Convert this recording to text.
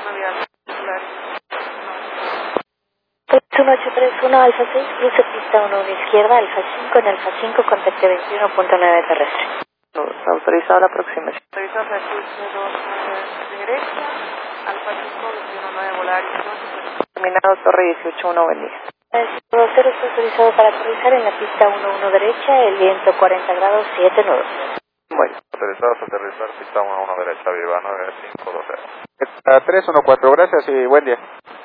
vial circular. 1831 Alfa 6, cruce pista 1 izquierda, Alfa 5 en Alfa 5, contacte 21.9 terrestre. Autorizado la aproximación. Autorizado para cruce 2 derecha, Alfa 5, 21.9 volar y Terminado Torre 181, buen día. 20 está autorizado para aterrizar en la pista 11 derecha, el viento 40 grados, 7 nudos. Bueno. Autorizados a aterrizar pista 11 derecha, viva 9520. 314, gracias y buen día.